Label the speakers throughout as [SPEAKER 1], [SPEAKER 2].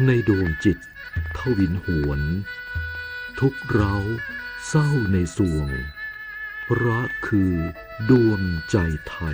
[SPEAKER 1] ในดวงจิตทวินหวนทุกเร้าเศร้าในสวงรักคือดวงใจไทย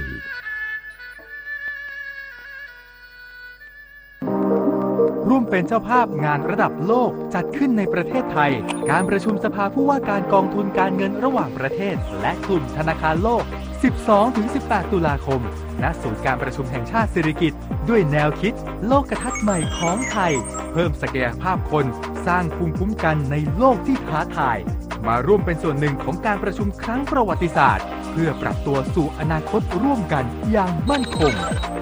[SPEAKER 2] ร่วมเป็นเจ้าภาพงานระดับโลกจัดขึ้นในประเทศไทยการประชุมสภาผู้ว่าการกองทุนการเงินระหว่างประเทศและกลุ่มธนาคารโลก 12-18 ตุลาคมณศูนย์การประชุมแห่งชาติสิริกิติ์ด้วยแนวคิดโลกทัศน์ใหม่ของไทยเพิ่มศักยภาพคนสร้างภูมิคุ้มกันในโลกที่ท้าทายมาร่วมเป็นส่วนหนึ่งของการประชุมครั้งประวัติศาสตร์เพื่อปรับตัวสู่อนาคตร่วมกันอย่างมั่นคง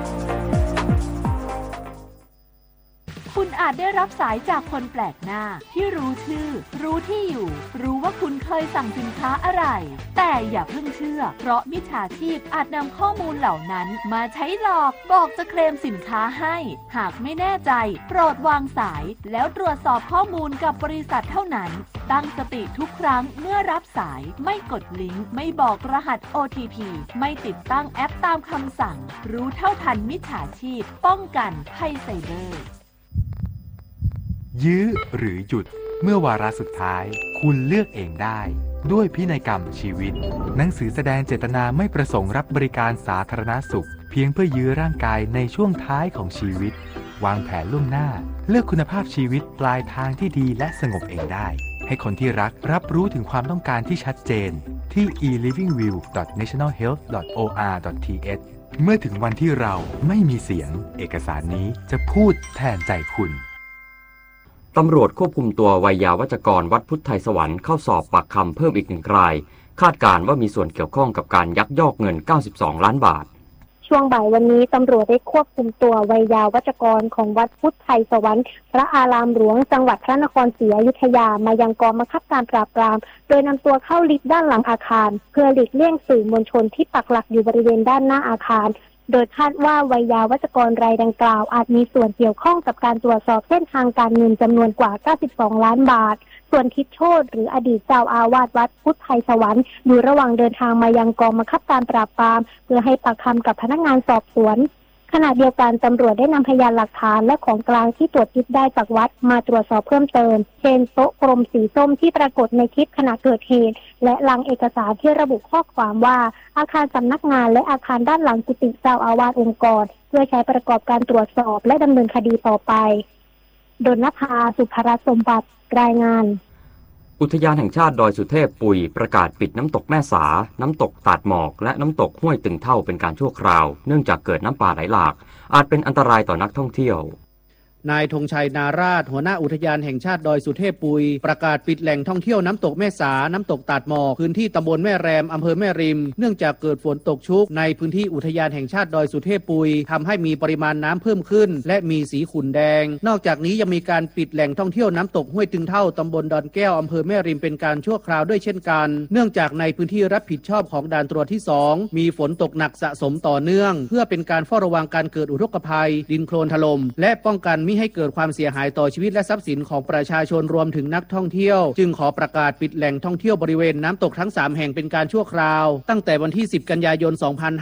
[SPEAKER 3] คุณอาจได้รับสายจากคนแปลกหน้าที่รู้ชื่อรู้ที่อยู่รู้ว่าคุณเคยสั่งสินค้าอะไรแต่อย่าเพิ่งเชื่อเพราะมิจฉาชีพอาจนำข้อมูลเหล่านั้นมาใช้หลอกบอกจะเคลมสินค้าให้หากไม่แน่ใจโปรดวางสายแล้วตรวจสอบข้อมูลกับบริษัทเท่านั้นตั้งสติทุกครั้งเมื่อรับสายไม่กดลิงก์ไม่บอกรหัส OTP ไม่ติดตั้งแอปตามคำสั่งรู้เท่าทันมิจฉาชีพป้องกันภัยไซเบอร์
[SPEAKER 2] ยื้อหรือหยุดเมื่อวาระสุดท้ายคุณเลือกเองได้ด้วยพินัยกรรมชีวิตหนังสือแสดงเจตนาไม่ประสงค์รับบริการสาธารณสุขเพียงเพื่อยื้อร่างกายในช่วงท้ายของชีวิตวางแผนล่วงหน้าเลือกคุณภาพชีวิตปลายทางที่ดีและสงบเองได้ให้คนที่รักรับรู้ถึงความต้องการที่ชัดเจนที่ e-livingwill.nationalhealth.or.th เมื่อถึงวันที่เราไม่มีเสียงเอกสารนี้จะพูดแทนใจคุณ
[SPEAKER 4] ตำรวจควบคุมตัววัยยาวัจกรวัดพุทธไทยสวรรค์เข้าสอบปากคำเพิ่มอีก1 รายคาดการณ์ว่ามีส่วนเกี่ยวข้องกับการยักยอกเงิน92 ล้านบาท
[SPEAKER 5] ช่วงบ่ายวันนี้ตำรวจได้ควบคุมตัววัยยาวัจกรของวัดพุทธไทยสวรรค์พระอารามหลวงจังหวัดพระนครศรีอยุธยามายังกองบังคับการปราบปรามโดยนำตัวเข้าลิฟต์ด้านหลังอาคารเพื่อหลีกเลี่ยงสื่อมวลชนที่ปักหลักอยู่บริเวณด้านหน้าอาคารโดยคาดว่าวัยยาวัจกรรายดังกล่าวอาจมีส่วนเกี่ยวข้องกับการตรวจสอบเส้นทางการเงินจำนวนกว่า92 ล้านบาทส่วนทิศโชติหรืออดีตเจ้าอาวาสวัดพุทธไทยสวรรค์อยู่ระหว่างเดินทางมายังกองบังคับการปราบปรามเพื่อให้ปากคำกับพนักงานสอบสวนขณะเดียวกันตำรวจได้นำพยานหลักฐานและของกลางที่ตรวจยึดได้จากวัดมาตรวจสอบเพิ่มเติมเช่นโต๊ะกลมสีส้มที่ปรากฏในคลิปขณะเกิดเหตุและลังเอกสารที่ระบุข้อความว่าอาคารสำนักงานและอาคารด้านหลังกุฏิเจ้าอาวาสองค์กรเพื่อใช้ประกอบการตรวจสอบและดำเนินคดีต่อไปดลนภา สุภรัตน์สมบัติรายงาน
[SPEAKER 4] อุทยานแห่งชาติดอยสุเทพปุยประกาศปิดน้ำตกแม่สาน้ำตกตาดหมอกและน้ำตกห้วยตึงเท่าเป็นการชั่วคราวเนื่องจากเกิดน้ำป่าไหลหลากอาจเป็นอันตรายต่อนักท่องเที่ยวน
[SPEAKER 6] ายธงชัยนาราชหัวหน้าอุทยานแห่งชาติดอยสุเทพปุยประกาศปิดแหล่งท่องเที่ยวน้ำตกแม่สาน้ำตกตาดหมอกพื้นที่ตำบลแม่แรมอำเภอแม่ริมเนื่องจากเกิดฝนตกชุกในพื้นที่อุทยานแห่งชาติดอยสุเทพปุยทำให้มีปริมาณน้ำเพิ่มขึ้นและมีสีขุ่นแดงนอกจากนี้ยังมีการปิดแหล่งท่องเที่ยวน้ำตกห้วยตึงเท่าตำบลดอนแก้วอำเภอแม่ริมเป็นการชั่วคราวด้วยเช่นกันเนื่องจากในพื้นที่รับผิดชอบของด่านตรวจที่2มีฝนตกหนักสะสมต่อเนื่องเพื่อเป็นการเฝ้าระวังการเกิดอุทกภัยดินโคลนถล่มและป้องกันมิให้เกิดความเสียหายต่อชีวิตและทรัพย์สินของประชาชนรวมถึงนักท่องเที่ยวจึงขอประกาศปิดแหล่งท่องเที่ยวบริเวณน้ำตกทั้ง3แห่งเป็นการชั่วคราวตั้งแต่วันที่10 กันยายน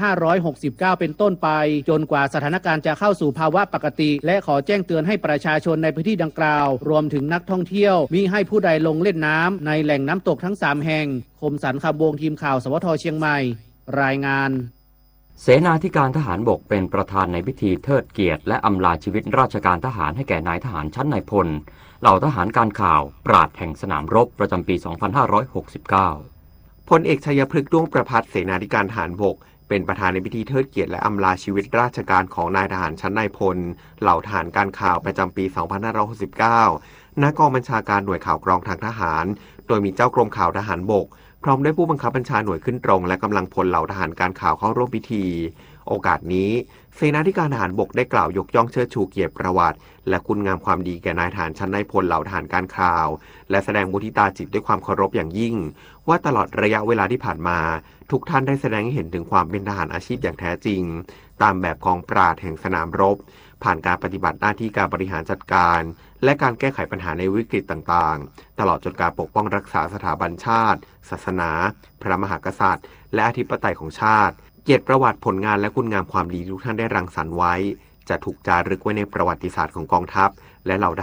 [SPEAKER 6] 2569 เป็นต้นไปจนกว่าสถานการณ์จะเข้าสู่ภาวะปกติและขอแจ้งเตือนให้ประชาชนในพื้นที่ดังกล่าวรวมถึงนักท่องเที่ยวมิให้ผู้ใดลงเล่นน้ำในแหล่งน้ำตกทั้ง3แห่งคมสันต์ คำวงทีมข่าวสวทเชียงใหม่รายงาน
[SPEAKER 4] เสนาธิการทหารบกเป็นประธานในพิธีเทิดเกียรติและอำลาชีวิตราชการทหารให้แก่นายทหารชั้นนายพลเหล่าทหารการข่าวปราชญ์แห่งสนามรบประจำปี 2569
[SPEAKER 7] พลเอกชัยพฤกษ์ด้วงประภัสเสนาธิการทหารบกเป็นประธานในพิธีเทิดเกียรติและอำลาชีวิตราชการของนายทหารชั้นนายพลเหล่าทหารการข่าวประจำปี 2569 ณ กองบัญชาการหน่วยข่าวกรองทางทหารโดยมีเจ้ากรมข่าวทหารบกพร้อมด้วยผู้บังคับบัญชาหน่วยขึ้นตรงและกำลังพลเหล่าทหารการข่าวเข้าร่วมพิธีโอกาสนี้เสนาธิการทหารบกได้กล่าวยกย่องเชิดชูเกียรติประวัติและคุณงามความดีแก่นายทหารชั้นนายพลเหล่าทหารการข่าวและแสดงมุทิตาจิตด้วยความเคารพอย่างยิ่งว่าตลอดระยะเวลาที่ผ่านมาทุกท่านได้แสดงให้เห็นถึงความเป็นทหารอาชีพอย่างแท้จริงตามแบบกองปราชญ์แห่งสนามรบผ่านการปฏิบัติหน้าที่การบริหารจัดการและการแก้ไขปัญหาในวิกฤตต่างๆตลอดจนการปกป้องรักษาสถาบันชาติศาสนาพระมหากษัตริย์และอธิปไตยของชาติเกียรติประวัติผลงานและคุณงามความดีทุกท่านได้รังสรรค์ไว้จะถูกจารึกไว้ในประวัติศาสตร์ของกองทัพและเหล่า